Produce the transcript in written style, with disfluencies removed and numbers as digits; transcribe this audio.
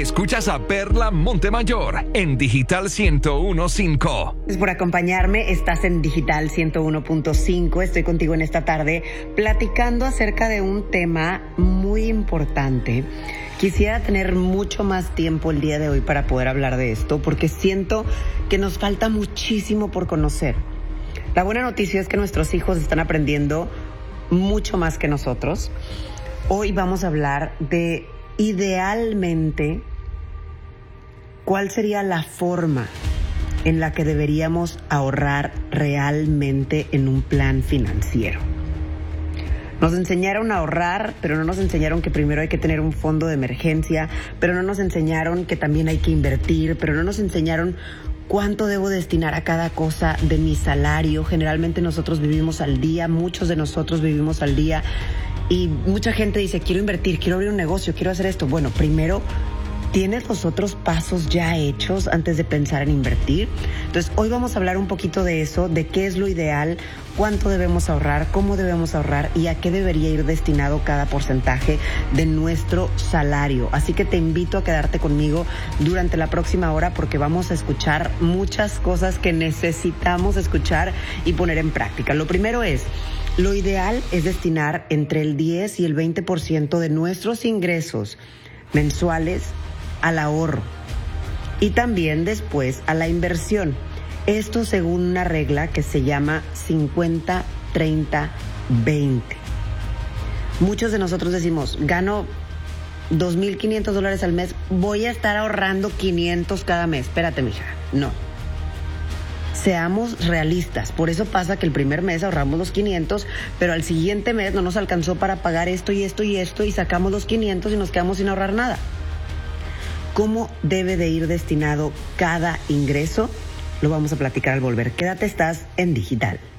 Escuchas a Perla Montemayor en Digital 101.5. Gracias por acompañarme. Estás en Digital 101.5. Estoy contigo en esta tarde platicando acerca de un tema muy importante. Quisiera tener mucho más tiempo el día de hoy para poder hablar de esto, porque siento que nos falta muchísimo por conocer. La buena noticia es que nuestros hijos están aprendiendo mucho más que nosotros. Hoy vamos a hablar de, idealmente, cuál sería la forma en la que deberíamos ahorrar realmente en un plan financiero. Nos enseñaron a ahorrar, pero no nos enseñaron que primero hay que tener un fondo de emergencia, pero no nos enseñaron que también hay que invertir, pero no nos enseñaron cuánto debo destinar a cada cosa de mi salario. Generalmente nosotros vivimos al día, muchos de nosotros vivimos al día, y mucha gente dice, quiero invertir, quiero abrir un negocio, quiero hacer esto. Bueno, primero, ¿tienes los otros pasos ya hechos antes de pensar en invertir? Entonces, hoy vamos a hablar un poquito de eso, de qué es lo ideal, cuánto debemos ahorrar, cómo debemos ahorrar y a qué debería ir destinado cada porcentaje de nuestro salario. Así que te invito a quedarte conmigo durante la próxima hora, porque vamos a escuchar muchas cosas que necesitamos escuchar y poner en práctica. Lo primero es, lo ideal es destinar entre el 10 y el 20% de nuestros ingresos mensuales al ahorro y también después a la inversión. Esto según una regla que se llama 50-30-20. Muchos de nosotros decimos, gano $2,500 al mes, voy a estar ahorrando 500 cada mes. Espérate, mija, no. Seamos realistas. Por eso pasa que el primer mes ahorramos los 500, pero al siguiente mes no nos alcanzó para pagar esto y esto y esto, y sacamos los 500 y nos quedamos sin ahorrar nada. ¿Cómo debe de ir destinado cada ingreso? Lo vamos a platicar al volver. Quédate, estás en Digital.